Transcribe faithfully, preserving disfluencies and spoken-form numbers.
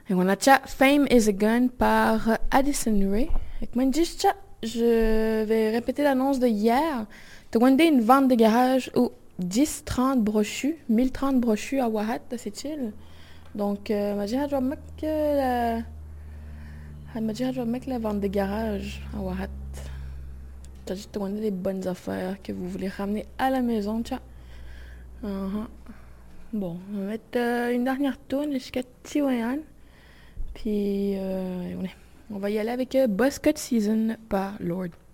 Et on a tcha Fame is a Gun par Addison Rae. Et moi, je dis, tcha, je vais répéter l'annonce de hier. Tu as une vente de garage où dix trente brochus, mille trente brochus à Wahat, c'est chill. Donc, euh, m'a dit, je vais mettre la... Elle m'a dit, je vais mettre la vente de garage à Wahat. T'as juste demandé des bonnes affaires que vous voulez ramener à la maison, tcha. Uh-huh. Bon, on va mettre euh, une dernière tourne jusqu'à Tiwayan. Puis, euh, on va y aller avec euh, Buzzcut Season par Lord.